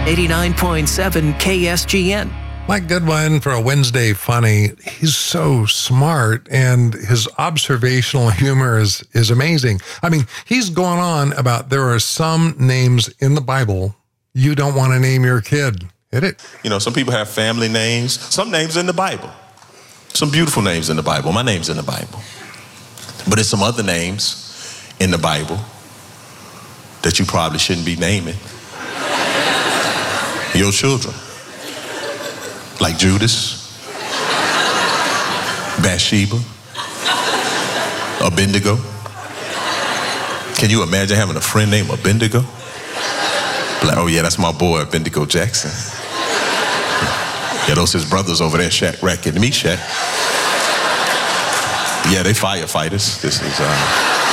89.7 KSGN. Mike Goodwin for a Wednesday Funny. He's so smart, and his observational humor is amazing. I mean, he's going on about there are some names in the Bible you don't want to name your kid. Hit it. You know, some people have family names. Some names in the Bible. Some beautiful names in the Bible. My name's in the Bible. But there's some other names in the Bible that you probably shouldn't be naming your children. Like Judas, Bathsheba, Abednego. Can you imagine having a friend named Abednego? Like, oh yeah, that's my boy, Abednego Jackson. Yeah, those his brothers over there, Shadrach and Meshach. Yeah, they firefighters. This is